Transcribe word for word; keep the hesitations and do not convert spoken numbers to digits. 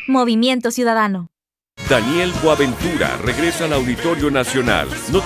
Movimiento Ciudadano. Daniel Boaventura regresa al Auditorio Nacional. No